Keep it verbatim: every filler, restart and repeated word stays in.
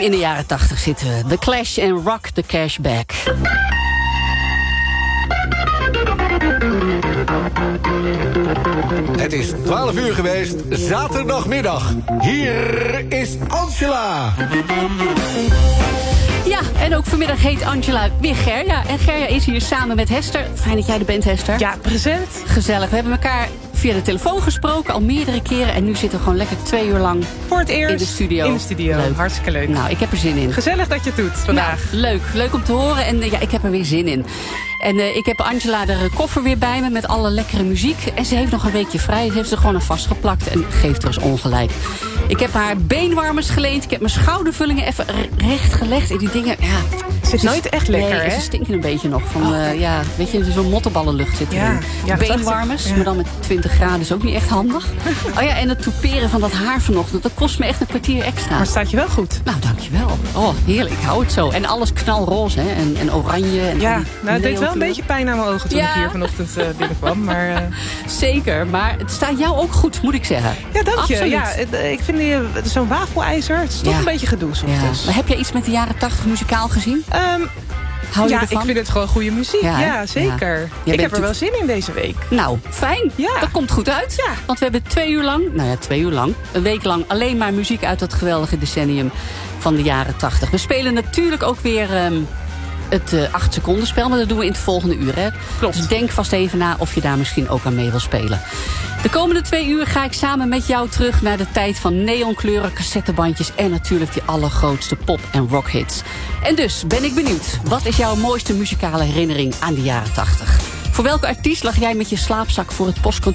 In de jaren tachtig zitten we. The Clash en Rock the Cash Back. Het is twaalf uur geweest, zaterdagmiddag. Hier is Angela. Ja, en ook vanmiddag heet Angela weer Gerja. En Gerja is hier samen met Hester. Fijn dat jij er bent, Hester. Ja, present. Gezellig. We hebben elkaar via de telefoon gesproken al meerdere keren. En nu zitten we gewoon lekker twee uur lang voor het eerst in de studio. In de studio. Leuk. Hartstikke leuk. Nou, ik heb er zin in. Gezellig dat je het doet vandaag. Nou, leuk. Leuk om te horen. En uh, ja, ik heb er weer zin in. En uh, ik heb Angela de koffer weer bij me met alle lekkere muziek. En ze heeft nog een weekje vrij. Ze heeft er gewoon aan vastgeplakt en geeft er eens ongelijk. Ik heb haar beenwarmers geleend. Ik heb mijn schoudervullingen even recht gelegd. En die dingen, ja... Het zit nooit echt lekker, nee, hè? ze stinken een beetje nog. Van, oh. uh, ja, weet je, zo'n mottenballenlucht zit erin. Ja, ja, beenwarmers, ja. Maar dan met twintig graden is ook niet echt handig. Oh ja, en het toeperen van dat haar vanochtend, dat kost me echt een kwartier extra. Maar staat je wel goed. Nou, dankjewel. Oh, heerlijk, ik hou het zo. En alles knalroze, hè? En, en oranje. En ja, nou, het deed wel een beetje pijn aan mijn ogen toen ja. ik hier vanochtend uh, binnenkwam. Maar, uh... Zeker, maar het staat jou ook goed, moet ik zeggen. Ja, dank je. Absoluut. Ja, ik vind zo'n wafelijzer, het is toch ja. een beetje gedoe soms. Ja. Maar heb jij iets met de jaren tachtig muzikaal gezien? Um, Hou je ja, ervan? ik vind het gewoon goede muziek. Ja, ja zeker. Ja. Ik heb er wel zin in deze week. Nou, fijn. Ja. Dat komt goed uit. Ja. Want we hebben twee uur lang, nou ja, twee uur lang, een week lang alleen maar muziek uit dat geweldige decennium van de jaren tachtig. We spelen natuurlijk ook weer um, het uh, acht seconden spel, maar dat doen we in het volgende uur. Hè? Klopt. Dus denk vast even na of je daar misschien ook aan mee wil spelen. De komende twee uur ga ik samen met jou terug naar de tijd van neonkleuren, cassettebandjes en natuurlijk die allergrootste pop- en rockhits. En dus ben ik benieuwd, wat is jouw mooiste muzikale herinnering aan de jaren tachtig? Voor welke artiest lag jij met je slaapzak voor het postkantoor